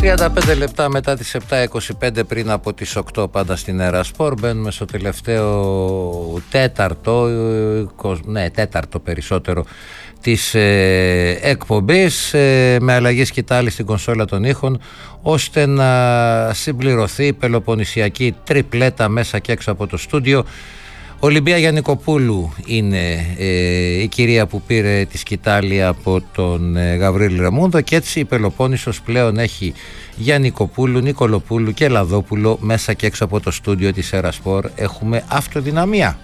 35 λεπτά μετά τις 7:25 πριν από τις 8 πάντα στην Ερασπορ. Μπαίνουμε στο τελευταίο τέταρτο περισσότερο της εκπομπής, με αλλαγή σκητάλη στην κονσόλα των ήχων, ώστε να συμπληρωθεί η πελοποννησιακή τριπλέτα μέσα και έξω από το στούντιο. Ολυμπία Γιαννικοπούλου είναι η κυρία που πήρε τη σκητάλη από τον Γαβρίλη Ρεμούντο, και έτσι η Πελοπόννησος πλέον έχει Γιαννικοπούλου, Νικολοπούλου και Λαδόπουλο μέσα και έξω από το στούντιο της Ερασπορ. Έχουμε αυτοδυναμία.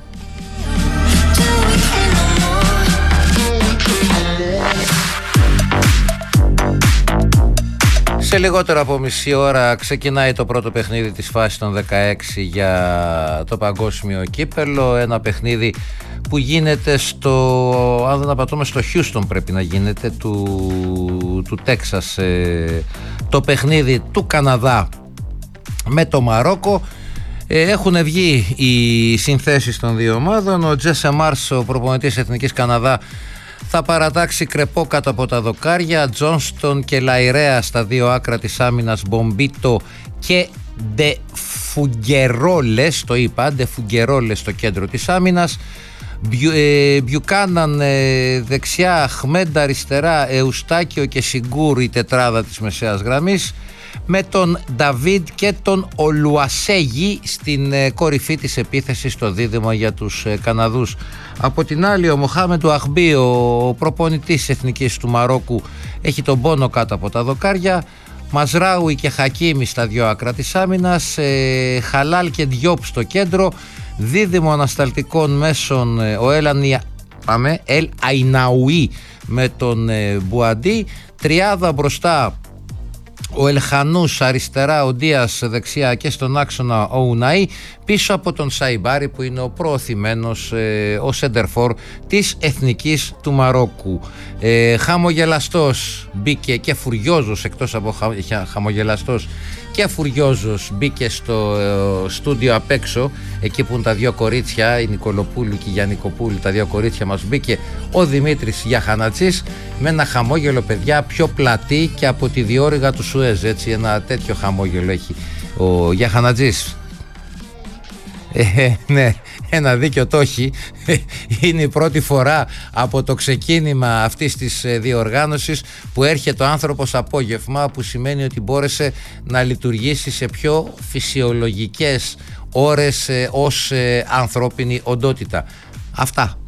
Σε λιγότερο από μισή ώρα ξεκινάει το πρώτο παιχνίδι της φάσης των 16 για το παγκόσμιο κύπελο. Ένα παιχνίδι που γίνεται αν δεν απατώμε, στο Χιούστον πρέπει να γίνεται, του Τέξας, το παιχνίδι του Καναδά με το Μαρόκο. Έχουν βγει οι συνθέσεις των δύο ομάδων. Ο Τζέσε Μάρς, ο προπονητής Εθνικής Καναδά, θα παρατάξει Κρεπό κάτω από τα δοκάρια, Τζόνστον και Λαϊρέα στα δύο άκρα της άμυνας, Μπομπίτο και Ντεφουγκερόλες, το είπα, Ντεφουγκερόλες στο κέντρο της άμυνας, Μπιουκάναν δεξιά, Αχμέντα αριστερά, Εουστάκιο και Σιγκούρ η τετράδα της μεσαίας γραμμής, με τον Νταβίδ και τον Ολουασέγι στην κορυφή της επίθεσης, στο δίδυμο για τους Καναδούς. Από την άλλη, ο Μοχάμεντου Αχμπή, ο προπονητής Εθνικής του Μαρόκου, έχει τον πόνο κάτω από τα δοκάρια, Μαζράουι και Χακίμι στα δύο άκρα της άμυνας, Χαλάλ και Ντιόπ στο κέντρο, δίδυμο ανασταλτικών μέσων ο Ελ Αϊναουί με τον Μπουαντί, τριάδα μπροστά ο Ελχανούς αριστερά, ο Ντίας δεξιά και στον άξονα ο Ουναή, πίσω από τον Σαϊμπάρη που είναι ο προωθημένος, ο σεντερφόρ της Εθνικής του Μαρόκου. Χαμογελαστός μπήκε και φουριόζος, εκτός από χαμογελαστός και φουριόζος, μπήκε στο στούντιο απ' έξω, εκεί που είναι τα δύο κορίτσια, η Νικολοπούλου και η Γιαννικοπούλου, τα δύο κορίτσια μας. Μπήκε ο Δημήτρης Γιαχανατζής με ένα χαμόγελο, παιδιά, πιο πλατή και από τη διόρυγα του Σουέζ, έτσι, ένα τέτοιο χαμόγελο έχει ο Γιαχανατζής. Ναι, ένα δίκιο το έχει. Είναι η πρώτη φορά από το ξεκίνημα αυτής της διοργάνωσης που έρχεται ο άνθρωπος απόγευμα, που σημαίνει ότι μπόρεσε να λειτουργήσει σε πιο φυσιολογικές ώρες ως ανθρώπινη οντότητα. Αυτά.